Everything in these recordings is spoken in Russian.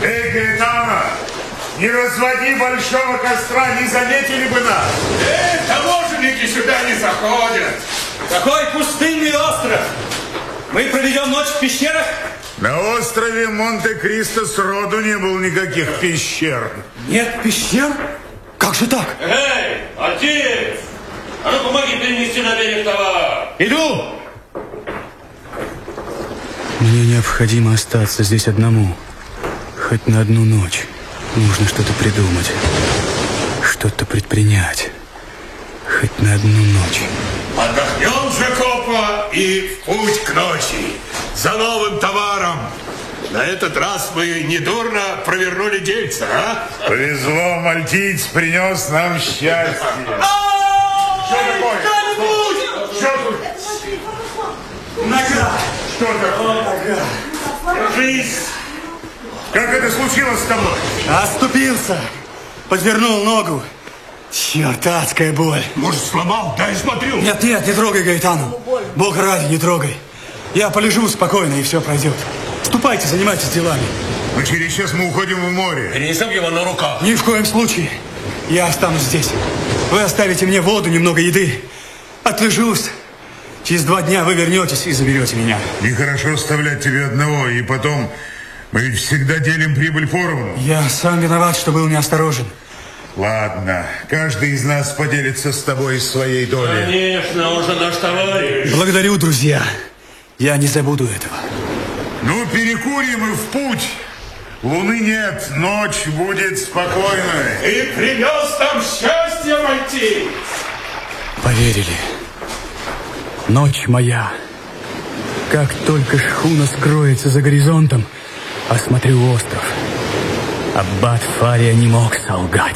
Эй, Гаэтано, не разводи большого костра, не заметили бы нас. Таможенники сюда не заходят. Какой пустынный остров! Мы проведем ночь в пещерах? На острове Монте-Кристо сроду не было никаких пещер. Нет пещер? Как же так? Эй, артист! А ну помоги перенести на берег товар. Иду! Мне необходимо остаться здесь одному. Хоть на одну ночь. Нужно что-то придумать. Что-то предпринять. Хоть на одну ночь. Отдохнем, Жакопо, и в путь к ночи. За новым товаром. На этот раз мы недурно провернули дельца, а? Повезло, мальтиец принес нам счастье. Что такое? Что тут? Нога! Что такое? Держись! Как это случилось с тобой? Оступился. Подвернул ногу. Черт, адская боль. Может, сломал? Дай смотрю. Нет, не трогай Гаэтану. Бог ради, не трогай. Я полежу спокойно, и все пройдет. Ступайте, занимайтесь делами. Но через час мы уходим в море. Перенесем его на руках. Ни в коем случае. Я останусь здесь. Вы оставите мне воду, немного еды. Отлежусь. Через 2 дня вы вернетесь и заберете меня. Нехорошо оставлять тебя одного, и потом мы ведь всегда делим прибыль поровну. Я сам виноват, что был неосторожен. Ладно, каждый из нас поделится с тобой своей долей. Конечно, он же наш товарищ. Благодарю, друзья. Я не забуду этого. Ну, перекурим и в путь. Луны нет, ночь будет спокойной. Ты принес нам счастье, мальтиец. Поверили. Ночь моя. Как только шхуна скроется за горизонтом, осмотрю остров. Аббат Фария не мог солгать.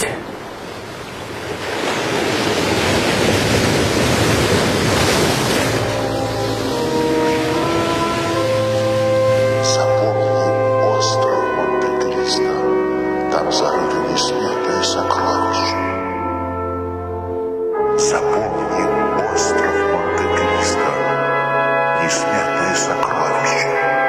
Запомни остров Монте-Кристо, несметные сокровища.